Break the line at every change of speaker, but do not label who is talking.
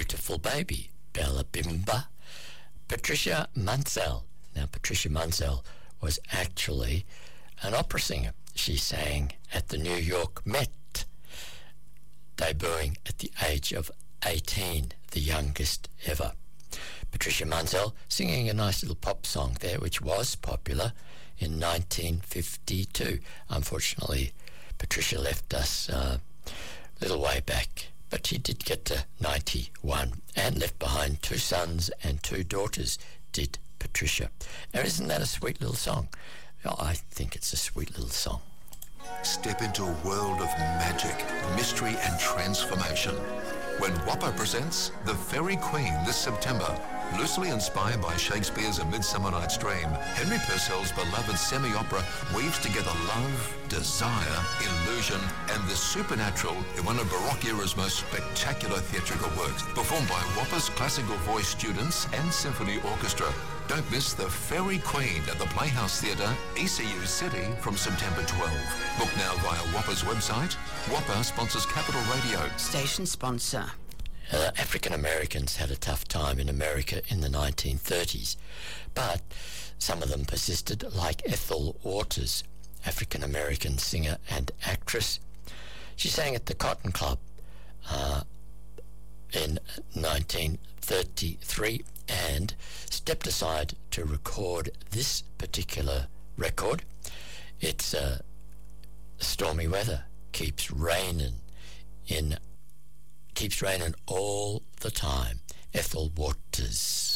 beautiful baby, Bella Bimba, Patricia Munsell. Now, Patricia Munsell was actually an opera singer. She sang at the New York Met, debuting at the age of 18, the youngest ever. Patricia Munsell singing a nice little pop song there, which was popular in 1952. Unfortunately, Patricia left us a little way back, but she did get to 91 and left behind 2 sons and 2 daughters, did Patricia. And isn't that a sweet little song? Oh, I think it's a sweet little song.
Step into a world of magic, mystery and transformation when Whopper presents The Fairy Queen this September. Loosely inspired by Shakespeare's A Midsummer Night's Dream, Henry Purcell's beloved semi-opera weaves together love, desire, illusion, and the supernatural in one of Baroque era's most spectacular theatrical works, performed by Whopper's classical voice students and symphony orchestra. Don't miss The Fairy Queen at the Playhouse Theatre, ECU City, from September 12. Book now via Whopper's website. Whopper sponsors Capital Radio.
Station sponsor.
African Americans had a tough time in America in the 1930s, but some of them persisted, like Ethel Waters, African American singer and actress. She sang at the Cotton Club in 1933 and stepped aside to record this particular record. It's stormy weather, keeps raining all the time. Ethel Waters.